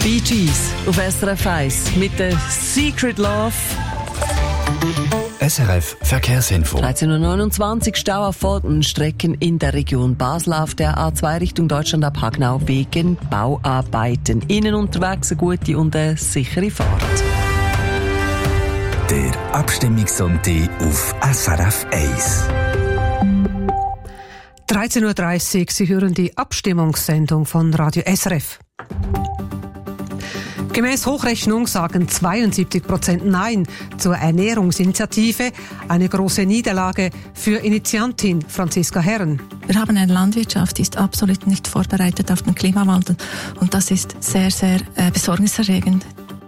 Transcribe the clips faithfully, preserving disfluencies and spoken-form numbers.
Bee Gees auf S R F eins mit der Secret Love. S R F Verkehrsinfo. dreizehn Uhr neunundzwanzig Stau auf folgenden Strecken in der Region Basel auf der A zwei Richtung Deutschland ab Hagnau wegen Bauarbeiten. Innen unterwegs eine gute und eine sichere Fahrt. Der Abstimmungssonntag auf S R F eins. dreizehn Uhr dreißig, Sie hören die Abstimmungssendung von Radio S R F. Gemäß Hochrechnung sagen zweiundsiebzig Prozent Nein zur Ernährungsinitiative. Eine große Niederlage für Initiantin Franziska Herren. Wir haben eine Landwirtschaft, die ist absolut nicht vorbereitet auf den Klimawandel. Und das ist sehr, sehr äh, besorgniserregend.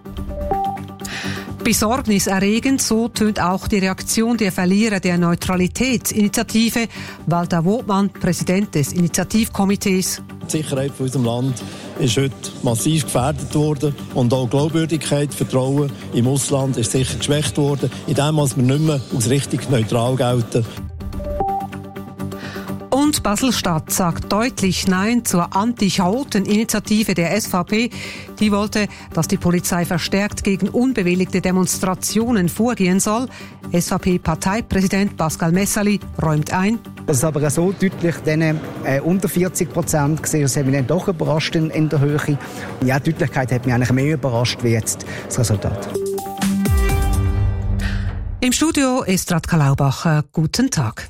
Besorgniserregend, so tönt auch die Reaktion der Verlierer der Neutralitätsinitiative. Walter Wotmann, Präsident des Initiativkomitees. Die Sicherheit von unserem Land ist heute massiv gefährdet worden und auch Glaubwürdigkeit, Vertrauen im Ausland ist sicher geschwächt worden, indem wir nicht mehr als richtig neutral gelten. Und Basel-Stadt sagt deutlich Nein zur Anti-Chaoten-Initiative der S V P. Die wollte, dass die Polizei verstärkt gegen unbewilligte Demonstrationen vorgehen soll. S V P-Parteipräsident Pascal Messerli räumt ein. Das ist aber so deutlich dann, äh, unter vierzig Prozent gesehen. Das hat mich dann doch überrascht in, in der Höhe. Ja, die Deutlichkeit hat mich eigentlich mehr überrascht wie jetzt das Resultat. Im Studio ist Radka Laubacher. Guten Tag.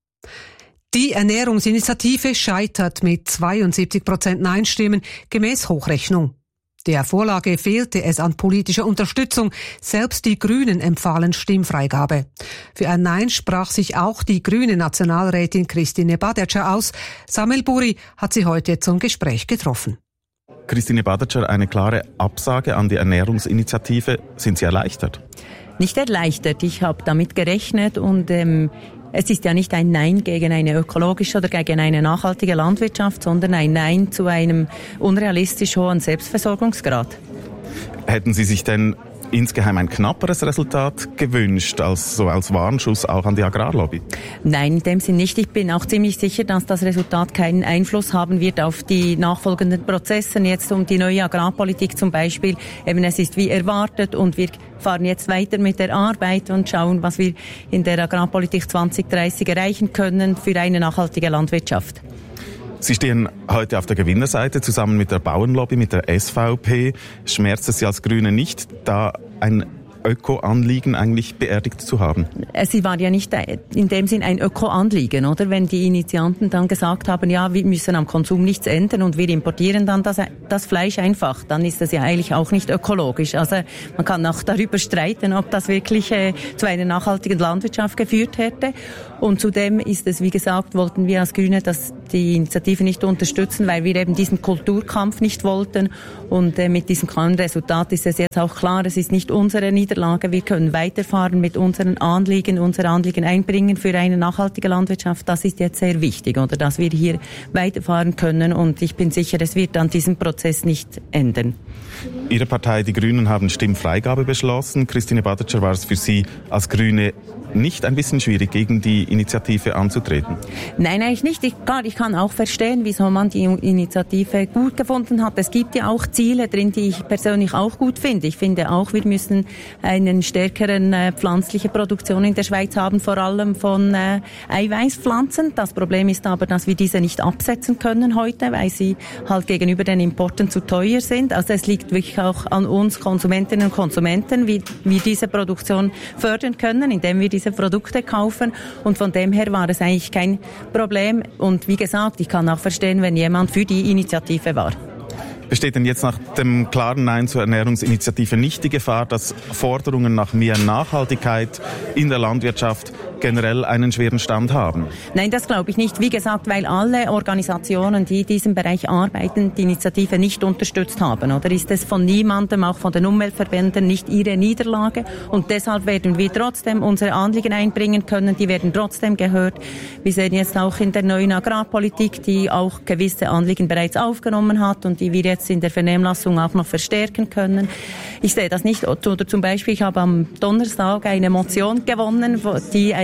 Die Ernährungsinitiative scheitert mit zweiundsiebzig Prozent Nein-Stimmen gemäß Hochrechnung. Der Vorlage fehlte es an politischer Unterstützung. Selbst die Grünen empfahlen Stimmfreigabe. Für ein Nein sprach sich auch die grüne Nationalrätin Christine Badetscher aus. Samuel Buri hat sie heute zum Gespräch getroffen. Christine Badetscher, eine klare Absage an die Ernährungsinitiative. Sind Sie erleichtert? Nicht erleichtert. Ich habe damit gerechnet und ähm, es ist ja nicht ein Nein gegen eine ökologische oder gegen eine nachhaltige Landwirtschaft, sondern ein Nein zu einem unrealistisch hohen Selbstversorgungsgrad. Hätten Sie sich denn insgeheim ein knapperes Resultat gewünscht, als, so als Warnschuss auch an die Agrarlobby? Nein, in dem Sinn nicht. Ich bin auch ziemlich sicher, dass das Resultat keinen Einfluss haben wird auf die nachfolgenden Prozesse. Jetzt um die neue Agrarpolitik zum Beispiel. Eben, es ist wie erwartet und wir fahren jetzt weiter mit der Arbeit und schauen, was wir in der Agrarpolitik zwanzig dreißig erreichen können für eine nachhaltige Landwirtschaft. Sie stehen heute auf der Gewinnerseite zusammen mit der Bauernlobby, mit der S V P. Schmerzt es Sie als Grüne nicht, da ein Öko-Anliegen eigentlich beerdigt zu haben? Sie war ja nicht in dem Sinn ein Öko-Anliegen, oder? Wenn die Initianten dann gesagt haben, ja, wir müssen am Konsum nichts ändern und wir importieren dann das, das Fleisch einfach, dann ist das ja eigentlich auch nicht ökologisch. Also man kann auch darüber streiten, ob das wirklich äh, zu einer nachhaltigen Landwirtschaft geführt hätte. Und zudem ist es, wie gesagt, wollten wir als Grüne das, die Initiative nicht unterstützen, weil wir eben diesen Kulturkampf nicht wollten. Und äh, mit diesem klaren Resultat ist es jetzt auch klar, es ist nicht unsere Niederlage. Wir können weiterfahren mit unseren Anliegen, unsere Anliegen einbringen für eine nachhaltige Landwirtschaft. Das ist jetzt sehr wichtig, oder, dass wir hier weiterfahren können. Und ich bin sicher, es wird an diesem Prozess nicht ändern. Ihre Partei, die Grünen, haben Stimmfreigabe beschlossen. Christine Badetscher, war es für Sie als Grüne nicht ein bisschen schwierig, gegen die Initiative anzutreten? Nein, eigentlich nicht. Ich, klar, ich kann auch verstehen, wieso man die Initiative gut gefunden hat. Es gibt ja auch Ziele drin, die ich persönlich auch gut finde. Ich finde auch, wir müssen einen stärkeren äh, pflanzliche Produktion in der Schweiz haben, vor allem von äh, Eiweißpflanzen. Das Problem ist aber, dass wir diese nicht absetzen können heute, weil sie halt gegenüber den Importen zu teuer sind. Also es liegt wirklich auch an uns Konsumentinnen und Konsumenten, wie wir diese Produktion fördern können, indem wir diese Produkte kaufen. Und von dem her war es eigentlich kein Problem. Und wie gesagt, ich kann auch verstehen, wenn jemand für die Initiative war. Besteht denn jetzt nach dem klaren Nein zur Ernährungsinitiative nicht die Gefahr, dass Forderungen nach mehr Nachhaltigkeit in der Landwirtschaft generell einen schweren Stand haben? Nein, das glaube ich nicht. Wie gesagt, weil alle Organisationen, die in diesem Bereich arbeiten, die Initiative nicht unterstützt haben. Oder ist es von niemandem, auch von den Umweltverbänden, nicht ihre Niederlage? Und deshalb werden wir trotzdem unsere Anliegen einbringen können. Die werden trotzdem gehört. Wir sehen jetzt auch in der neuen Agrarpolitik, die auch gewisse Anliegen bereits aufgenommen hat und die wir jetzt in der Vernehmlassung auch noch verstärken können. Ich sehe das nicht. Oder zum Beispiel, ich habe am Donnerstag eine Motion gewonnen, die ein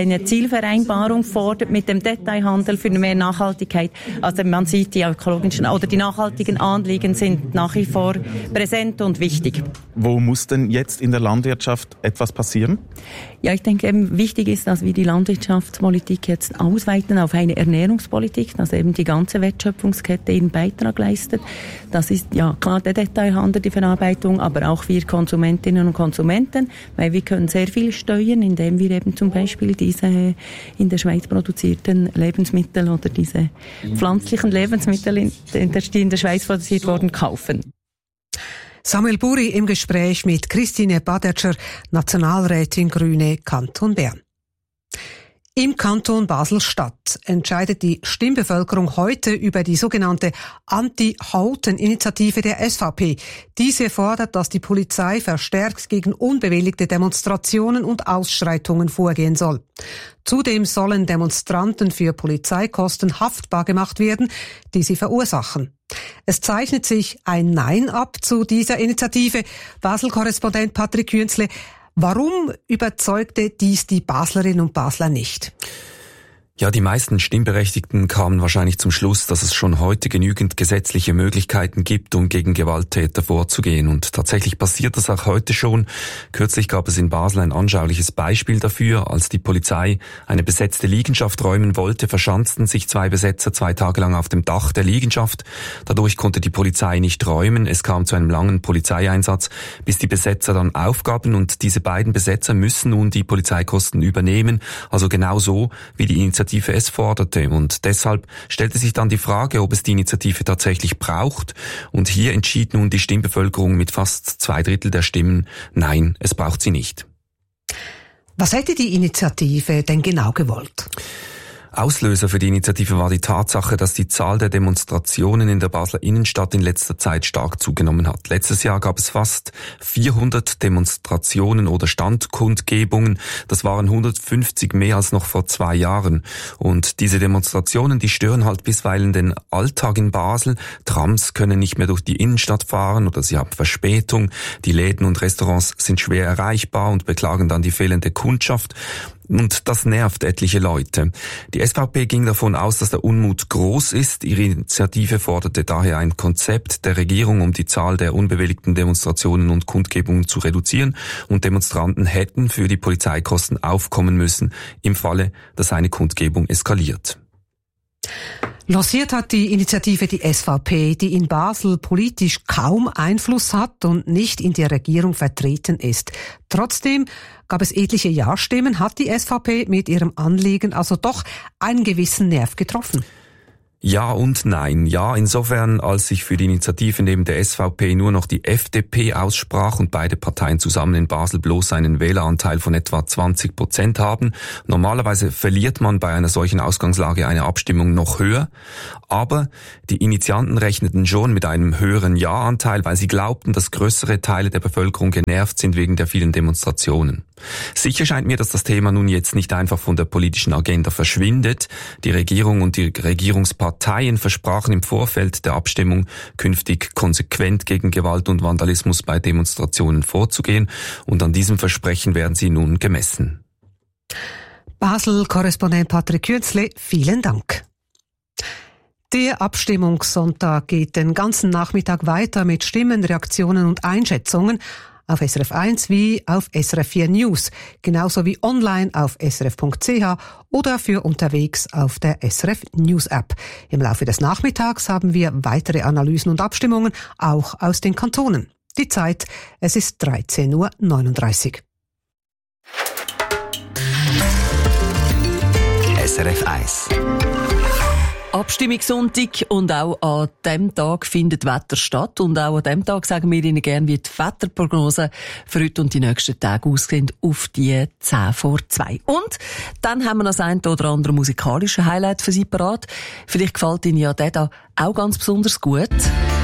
eine Zielvereinbarung fordert mit dem Detailhandel für mehr Nachhaltigkeit. Also man sieht, die ökologischen oder die nachhaltigen Anliegen sind nach wie vor präsent und wichtig. Wo muss denn jetzt in der Landwirtschaft etwas passieren? Ja, ich denke, eben wichtig ist, dass wir die Landwirtschaftspolitik jetzt ausweiten auf eine Ernährungspolitik, dass eben die ganze Wertschöpfungskette ihren Beitrag leistet. Das ist ja klar der Detailhandel, die Verarbeitung, aber auch wir Konsumentinnen und Konsumenten, weil wir können sehr viel steuern, indem wir eben zum Beispiel diese in der Schweiz produzierten Lebensmittel oder diese pflanzlichen Lebensmittel, die in der Schweiz produziert wurden, kaufen. Samuel Buri im Gespräch mit Christine Badetscher, Nationalrätin Grüne, Kanton Bern. Im Kanton Basel-Stadt entscheidet die Stimmbevölkerung heute über die sogenannte Anti-Halten-Initiative der S V P. Diese fordert, dass die Polizei verstärkt gegen unbewilligte Demonstrationen und Ausschreitungen vorgehen soll. Zudem sollen Demonstranten für Polizeikosten haftbar gemacht werden, die sie verursachen. Es zeichnet sich ein Nein ab zu dieser Initiative. Basel-Korrespondent Patrick Künzle, warum überzeugte dies die Baslerinnen und Basler nicht? Ja, die meisten Stimmberechtigten kamen wahrscheinlich zum Schluss, dass es schon heute genügend gesetzliche Möglichkeiten gibt, um gegen Gewalttäter vorzugehen. Und tatsächlich passiert das auch heute schon. Kürzlich gab es in Basel ein anschauliches Beispiel dafür. Als die Polizei eine besetzte Liegenschaft räumen wollte, verschanzten sich zwei Besetzer zwei Tage lang auf dem Dach der Liegenschaft. Dadurch konnte die Polizei nicht räumen. Es kam zu einem langen Polizeieinsatz, bis die Besetzer dann aufgaben. Und diese beiden Besetzer müssen nun die Polizeikosten übernehmen. Also genau so, wie die Initiative es forderte. Und deshalb stellte sich dann die Frage, ob es die Initiative tatsächlich braucht. Und hier entschied nun die Stimmbevölkerung mit fast zwei Drittel der Stimmen, nein, es braucht sie nicht. Was hätte die Initiative denn genau gewollt? Auslöser für die Initiative war die Tatsache, dass die Zahl der Demonstrationen in der Basler Innenstadt in letzter Zeit stark zugenommen hat. Letztes Jahr gab es fast vierhundert Demonstrationen oder Standkundgebungen. Das waren hundertfünfzig mehr als noch vor zwei Jahren. Und diese Demonstrationen, die stören halt bisweilen den Alltag in Basel. Trams können nicht mehr durch die Innenstadt fahren oder sie haben Verspätung. Die Läden und Restaurants sind schwer erreichbar und beklagen dann die fehlende Kundschaft. Und das nervt etliche Leute. Die S V P ging davon aus, dass der Unmut groß ist. Ihre Initiative forderte daher ein Konzept der Regierung, um die Zahl der unbewilligten Demonstrationen und Kundgebungen zu reduzieren. Und Demonstranten hätten für die Polizeikosten aufkommen müssen, im Falle, dass eine Kundgebung eskaliert. Lanciert hat die Initiative die S V P, die in Basel politisch kaum Einfluss hat und nicht in der Regierung vertreten ist. Trotzdem gab es etliche Ja-Stimmen, hat die S V P mit ihrem Anliegen also doch einen gewissen Nerv getroffen. Ja und nein. Ja, insofern, als sich für die Initiative neben der S V P nur noch die F D P aussprach und beide Parteien zusammen in Basel bloß einen Wähleranteil von etwa zwanzig Prozent haben. Normalerweise verliert man bei einer solchen Ausgangslage eine Abstimmung noch höher. Aber die Initianten rechneten schon mit einem höheren Ja-Anteil, weil sie glaubten, dass größere Teile der Bevölkerung genervt sind wegen der vielen Demonstrationen. Sicher scheint mir, dass das Thema nun jetzt nicht einfach von der politischen Agenda verschwindet. Die Regierung und die Regierungsparteien versprachen im Vorfeld der Abstimmung, künftig konsequent gegen Gewalt und Vandalismus bei Demonstrationen vorzugehen. Und an diesem Versprechen werden sie nun gemessen. Basel-Korrespondent Patrick Künzle, vielen Dank. Der Abstimmungssonntag geht den ganzen Nachmittag weiter mit Stimmen, Reaktionen und Einschätzungen auf S R F eins wie auf S R F vier News, genauso wie online auf S R F Punkt C H oder für unterwegs auf der S R F News App. Im Laufe des Nachmittags haben wir weitere Analysen und Abstimmungen, auch aus den Kantonen. Die Zeit, es ist dreizehn Uhr neununddreißig. S R F eins. Abstimmungssonntag und auch an diesem Tag findet Wetter statt und auch an diesem Tag sagen wir Ihnen gerne, wie die Wetterprognose für heute und die nächsten Tage aussehen auf die zehn vor zwei. Und dann haben wir noch das ein oder andere musikalische Highlight für Sie parat. Vielleicht gefällt Ihnen ja der da auch ganz besonders gut.